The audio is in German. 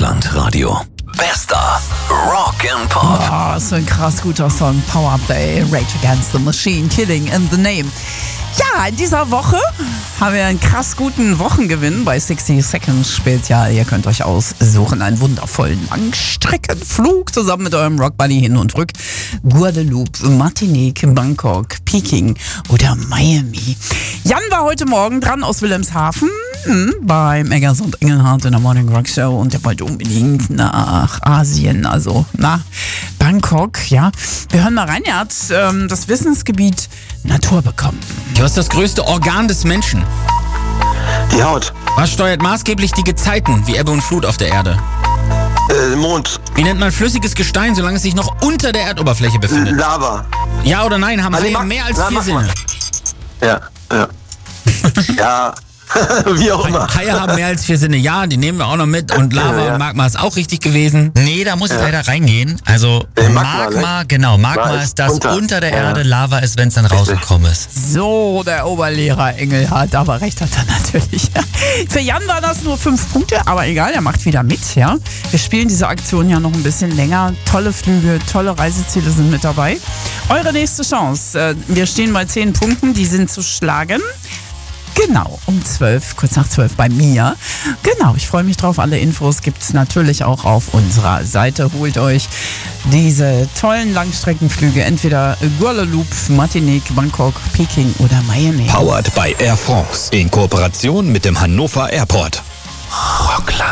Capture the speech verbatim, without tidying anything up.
Deutschlandradio. Bester Rock and Pop. Oh, so ein krass guter Song. Powerplay, Rage Against the Machine, Killing in the Name. Ja, in dieser Woche haben wir einen krass guten Wochengewinn bei sixty Seconds Spezial. Ihr könnt euch aussuchen, einen wundervollen Langstreckenflug zusammen mit eurem Rock Buddy hin und zurück. Guadeloupe, Martinique, Bangkok, Peking oder Miami. Jan war heute Morgen dran aus Wilhelmshaven beim Eggers und Engelhardt in der Morning Rock Show und der wollte unbedingt nach Asien, also nach Bangkok. Ja, wir hören mal rein. Er hat ähm, das Wissensgebiet Natur bekommen. Was ist das größte Organ des Menschen? Die Haut. Was steuert maßgeblich die Gezeiten wie Ebbe und Flut auf der Erde? Äh, Mond. Wie nennt man flüssiges Gestein, solange es sich noch unter der Erdoberfläche befindet? Lava. Ja oder nein, haben Also, Haie mach- mehr als na, vier mach Sinne? mal. Ja, ja. ja, wie auch immer. Haie haben mehr als vier Sinne, ja, die nehmen wir auch noch mit. Und Lava Ja, ja. und Magma ist auch richtig gewesen. Nee, da muss ich leider reingehen. Also Äh, Magma, Magma, ne? genau, Magma War ist ist das unter. unter, der Ja. Erde, Lava ist, wenn es dann rausgekommen ist. So, der Oberlehrer Engelhardt, aber recht hat er natürlich. Für Jan war das nur fünf Punkte, aber egal, er macht wieder mit. Ja, wir spielen diese Aktion ja noch ein bisschen länger. Tolle Flüge, tolle Reiseziele sind mit dabei. Eure nächste Chance. Äh, Wir stehen bei zehn Punkten, die sind zu schlagen. Genau, um zwölf, kurz nach zwölf bei mir. Genau, ich freue mich drauf. Alle Infos gibt es natürlich auch auf unserer Seite. Holt euch diese tollen Langstreckenflüge, entweder Guadeloupe, Martinique, Bangkok, Peking oder Miami. Powered by Air France in Kooperation mit dem Hannover Airport. Rockland.